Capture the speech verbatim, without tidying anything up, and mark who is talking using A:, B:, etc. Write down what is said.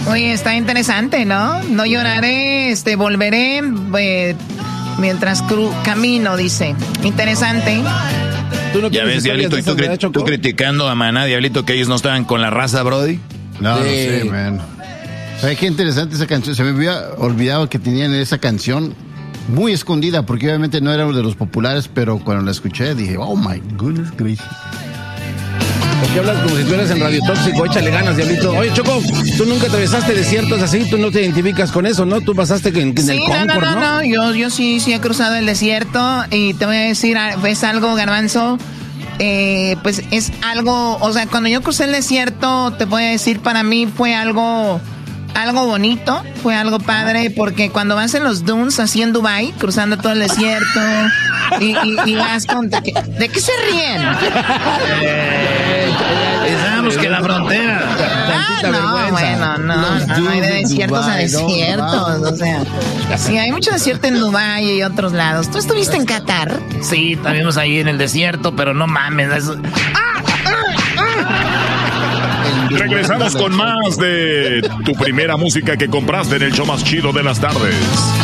A: Oye, está interesante, ¿no? No lloraré, este, volveré eh, mientras cru camino, dice. Interesante.
B: ¿Tú no
C: ya ves, Diablito, y tú, cri tú criticando a Maná, Diablito, que ellos no estaban con la raza, Brody.
D: No,
B: sí.
D: no sé, man. ¿Sabes qué interesante esa canción? Se me había olvidado que tenían esa canción muy escondida, porque obviamente no era uno de los populares, pero cuando la escuché dije, oh my goodness gracious.
B: ¿Por qué hablas como si tú eras en Radio Tóxico? Échale ganas, Diablito. Oye, Choco, tú nunca atravesaste desiertos así, tú no te identificas con eso, ¿no? Tú pasaste en, en
A: sí,
B: el
A: no,
B: Concord,
A: no,
B: ¿no?
A: no, no, yo, yo sí, sí he cruzado el desierto y te voy a decir, ¿ves algo, Garbanzo? Eh, pues es algo, o sea, cuando yo crucé el desierto, te voy a decir, para mí fue algo... algo bonito, fue algo padre, porque cuando vas en los dunes así en Dubai, cruzando todo el desierto, y, y, y vas con... ¿De qué, ¿de qué se ríen?
C: Pensamos que la frontera.
A: Ah, no, bueno, no, no, no hay de desiertos a desiertos, o sea, sí, hay mucho desierto en Dubai y otros lados. ¿Tú estuviste en Qatar?
C: Sí, estuvimos ahí en el desierto, pero no mames, eso... ¡Ah! ¡Ah! ¡Ah!
E: Regresamos con más de tu primera música que compraste en el show más chido de las tardes.